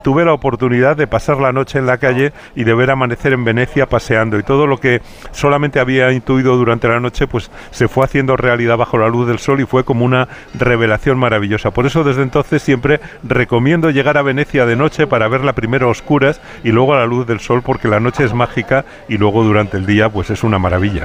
tuve la oportunidad de pasar la noche en la calle y de ver amanecer en Venecia paseando, y todo lo que solamente había intuido durante la noche pues se fue haciendo realidad bajo la luz del sol y fue como una revelación maravillosa. Por eso desde entonces siempre recomiendo llegar a Venecia de noche para verla primero a oscuras y luego a la luz del sol, porque la noche es mágica y luego durante el día pues es una maravilla.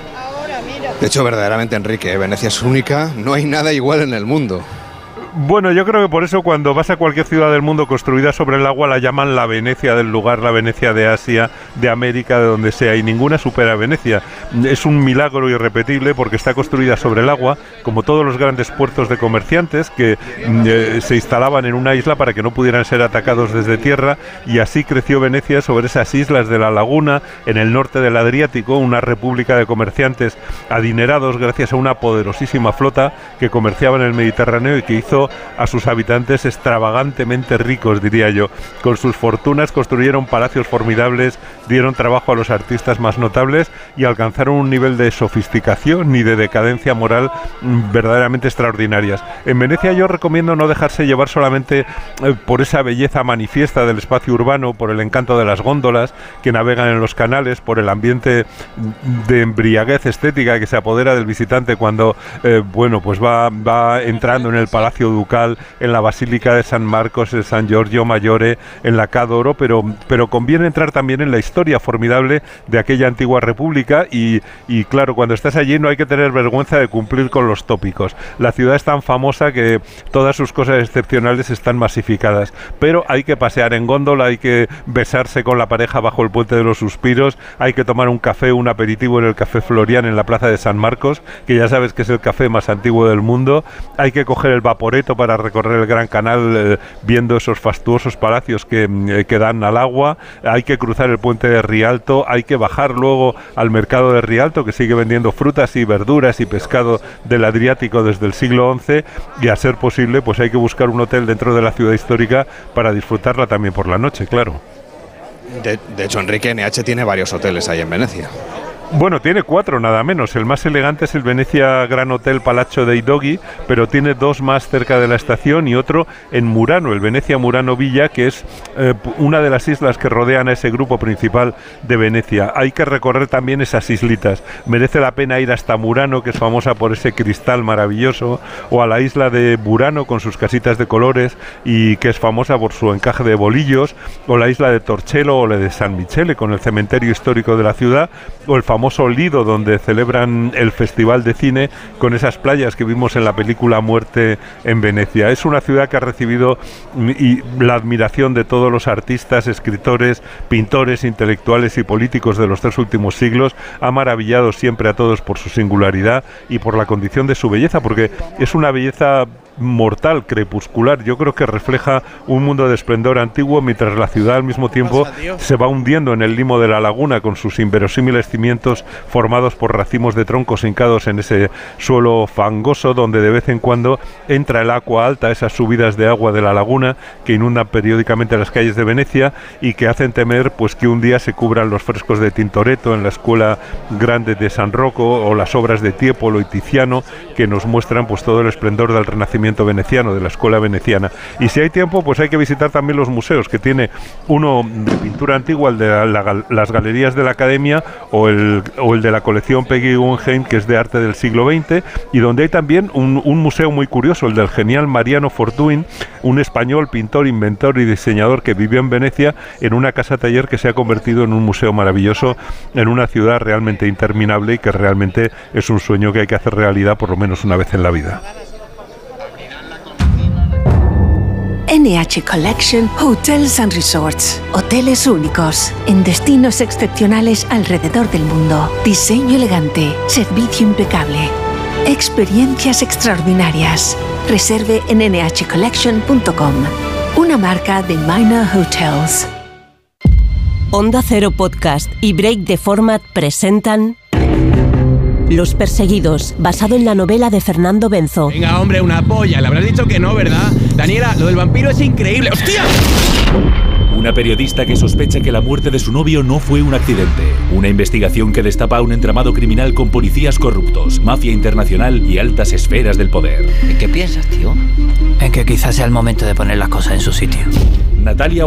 De hecho, verdaderamente, Enrique, Venecia es única, no hay nada igual en el mundo. Bueno, yo creo que por eso cuando vas a cualquier ciudad del mundo construida sobre el agua la llaman la Venecia del lugar, la Venecia de Asia, de América, de donde sea, y ninguna supera a Venecia. Es un milagro irrepetible porque está construida sobre el agua, como todos los grandes puertos de comerciantes que se instalaban en una isla para que no pudieran ser atacados desde tierra, y así creció Venecia sobre esas islas de la laguna, en el norte del Adriático, una república de comerciantes adinerados gracias a una poderosísima flota que comerciaba en el Mediterráneo y que hizo a sus habitantes extravagantemente ricos, diría yo. Con sus fortunas construyeron palacios formidables, dieron trabajo a los artistas más notables y alcanzaron un nivel de sofisticación y de decadencia moral verdaderamente extraordinarias. En Venecia yo recomiendo no dejarse llevar solamente por esa belleza manifiesta del espacio urbano, por el encanto de las góndolas que navegan en los canales, por el ambiente de embriaguez estética que se apodera del visitante cuando pues va entrando en el Palacio Ducal, en la Basílica de San Marcos, en San Giorgio Maggiore, en la Cadoro, pero conviene entrar también en la historia formidable de aquella antigua república y claro, cuando estás allí no hay que tener vergüenza de cumplir con los tópicos. La ciudad es tan famosa que todas sus cosas excepcionales están masificadas, pero hay que pasear en góndola, hay que besarse con la pareja bajo el Puente de los Suspiros, hay que tomar un café, un aperitivo en el Café Florian en la Plaza de San Marcos, que ya sabes que es el café más antiguo del mundo, hay que coger el Vaporetto para recorrer el Gran Canal viendo esos fastuosos palacios que dan al agua, hay que cruzar el puente de Rialto, hay que bajar luego al mercado de Rialto, que sigue vendiendo frutas y verduras y pescado del Adriático desde el siglo XI, y a ser posible pues hay que buscar un hotel dentro de la ciudad histórica para disfrutarla también por la noche, claro. De hecho, Enrique, NH tiene varios hoteles ahí en Venecia. Bueno, tiene 4 nada menos. El más elegante es el Venecia Gran Hotel Palazzo dei Dogi, pero tiene 2 más cerca de la estación y otro en Murano, el Venecia Murano Villa, que es una de las islas que rodean a ese grupo principal de Venecia. Hay que recorrer también esas islitas. Merece la pena ir hasta Murano, que es famosa por ese cristal maravilloso, o a la isla de Burano con sus casitas de colores y que es famosa por su encaje de bolillos, o la isla de Torcello o la de San Michele con el cementerio histórico de la ciudad, o el famoso Lido, donde celebran el Festival de Cine con esas playas que vimos en la película Muerte en Venecia. Es una ciudad que ha recibido la admiración de todos los artistas, escritores, pintores, intelectuales y políticos de los 3 últimos siglos. Ha maravillado siempre a todos por su singularidad y por la condición de su belleza, porque es una belleza mortal, crepuscular. Yo creo que refleja un mundo de esplendor antiguo, mientras la ciudad al mismo tiempo se va hundiendo en el limo de la laguna con sus inverosímiles cimientos formados por racimos de troncos hincados en ese suelo fangoso, donde de vez en cuando entra el agua alta, esas subidas de agua de la laguna que inundan periódicamente las calles de Venecia y que hacen temer pues que un día se cubran los frescos de Tintoretto en la Escuela Grande de San Rocco o las obras de Tiepolo y Tiziano, que nos muestran pues todo el esplendor del Renacimiento veneciano, de la escuela veneciana. Y si hay tiempo, pues hay que visitar también los museos, que tiene uno de pintura antigua, el de las galerías de la Academia, o el de la colección Peggy Guggenheim, que es de arte del siglo XX, y donde hay también un museo muy curioso, el del genial Mariano Fortuyn, un español pintor, inventor y diseñador que vivió en Venecia en una casa taller que se ha convertido en un museo maravilloso en una ciudad realmente interminable y que realmente es un sueño que hay que hacer realidad por lo menos una vez en la vida. NH Collection Hotels and Resorts. Hoteles únicos en destinos excepcionales alrededor del mundo. Diseño elegante, servicio impecable, experiencias extraordinarias. Reserve en nhcollection.com. Una marca de Minor Hotels. Onda Cero Podcast y Break the Format presentan Los Perseguidos, basado en la novela de Fernando Benzo. Venga, hombre, una polla. Le habrás dicho que no, ¿verdad? Daniela, lo del vampiro es increíble. ¡Hostia! Una periodista que sospecha que la muerte de su novio no fue un accidente. Una investigación que destapa un entramado criminal con policías corruptos, mafia internacional y altas esferas del poder. ¿En qué piensas, tío? En que quizás sea el momento de poner las cosas en su sitio. Natalia